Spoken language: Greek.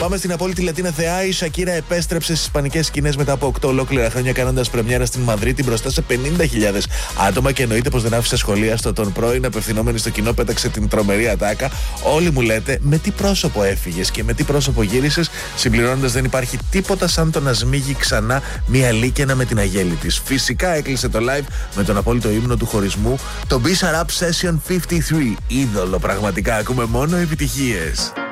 Πάμε στην απόλυτη Λατίνα θεά. Η Σακύρα επέστρεψε στις ισπανικές σκηνές μετά από 8 ολόκληρα χρόνια, κάνοντας πρεμιέρα στην Μαδρίτη μπροστά σε 50.000 άτομα. Και εννοείται πως δεν άφησε σχολεία στο τον πρώην απευθυνόμενη στο κοινό, πέταξε την τρομερή ατάκα. Όλοι μου λέτε με τι πρόσωπο έφυγες και με τι πρόσωπο γύρισες, συμπληρώνοντας δεν υπάρχει τίποτα σαν το να σμίγει ξανά μια λίκαινα με την αγέλη της. Φυσικά έκλεισε το live με τον απόλυτο ύμνο του χωρισμού, το Bizarrap Session 53. Είδωλο, πραγματικά ακούμε μόνο επιτυχίες.